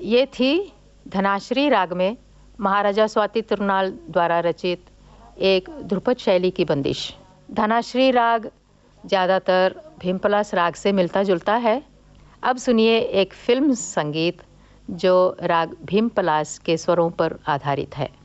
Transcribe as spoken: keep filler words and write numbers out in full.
ये थी धनाश्री राग में महाराजा स्वाति तिरुनाल द्वारा रचित एक ध्रुपद शैली की बंदिश। धनाश्री राग ज़्यादातर भीमपलास राग से मिलता जुलता है। अब सुनिए एक फिल्म संगीत जो राग भीमपलास के स्वरों पर आधारित है।